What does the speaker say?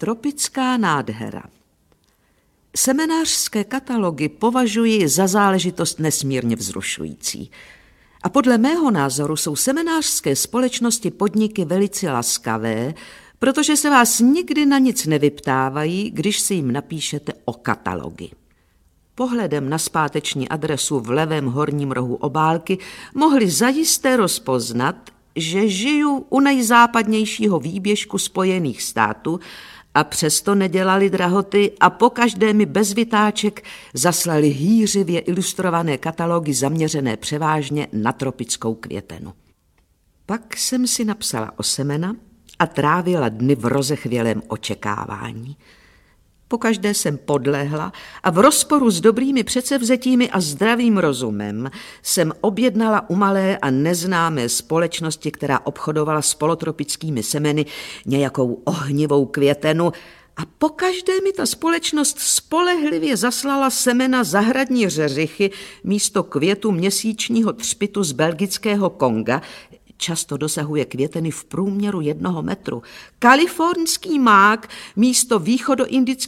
Tropická nádhera. Semenářské katalogy považuji za záležitost nesmírně vzrušující. A podle mého názoru jsou semenářské společnosti podniky velice laskavé, protože se vás nikdy na nic nevyptávají, když si jim napíšete o katalogy. Pohledem na zpáteční adresu v levém horním rohu obálky mohli zajisté rozpoznat, že žiju u nejzápadnějšího výběžku Spojených států a přesto nedělali drahoty a pokaždé mi bez vytáček zaslali hýřivě ilustrované katalogy zaměřené převážně na tropickou květenu. Pak jsem si napsala o semena a trávila dny v rozechvělém očekávání. Pokaždé jsem podlehla a v rozporu s dobrými předsevzetími a zdravým rozumem jsem objednala u malé a neznámé společnosti, která obchodovala s polotropickými semeny, nějakou ohnivou květenu a pokaždé mi ta společnost spolehlivě zaslala semena zahradní řeřichy místo květu měsíčního třpitu z belgického Konga, často dosahuje květeny v průměru 1 metru. Kalifornský mák místo východoindických